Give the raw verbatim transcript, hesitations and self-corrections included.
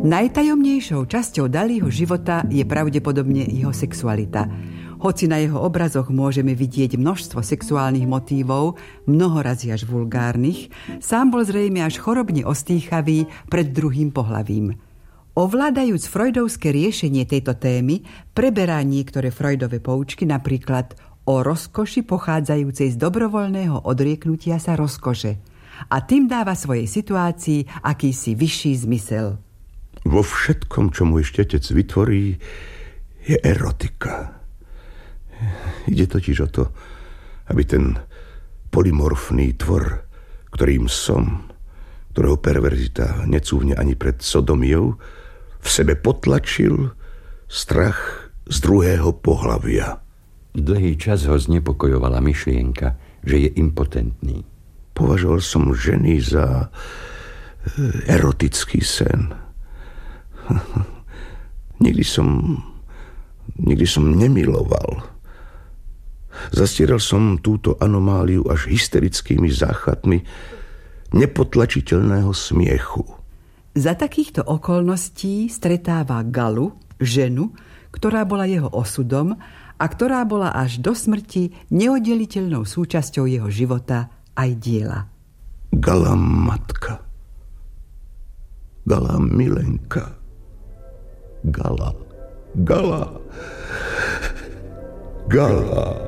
Najtajomnejšou časťou Dalího života je pravdepodobne jeho sexualita. Hoci na jeho obrazoch môžeme vidieť množstvo sexuálnych motívov, mnohorazí až vulgárnych, sám bol zrejme až chorobne ostýchavý pred druhým pohlavím. Ovládajúc freudovské riešenie tejto témy, preberá niektoré Freudové poučky, napríklad o rozkoši pochádzajúcej z dobrovoľného odrieknutia sa rozkoše, a tým dáva svojej situácii akýsi vyšší zmysel. Vo všetkom, čo môj štetec vytvorí, je erotika. Ide totiž o to, aby ten polymorfný tvor, ktorým som, ktorého perverzita necúvne ani pred sodomiou, v sebe potlačil strach z druhého pohlavia. Dlhý čas ho znepokojovala myšlienka, že je impotentný. Považoval som ženy za erotický sen. Nikdy som, nikdy som nemiloval. Zastieral som túto anomáliu až hysterickými záchvatmi nepotlačiteľného smiechu. Za takýchto okolností stretáva Galu, ženu, ktorá bola jeho osudom a ktorá bola až do smrti neoddeliteľnou súčasťou jeho života aj diela. Gala matka. Gala milenka. Gala, Gala, Gala.